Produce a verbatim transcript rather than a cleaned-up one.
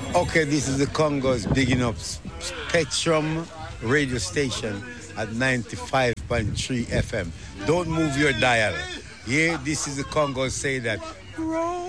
Okay, this is the Congos bigging up Spectrum radio station at ninety-five point three F M. Don't move your dial. Yeah, this is the Congos say that.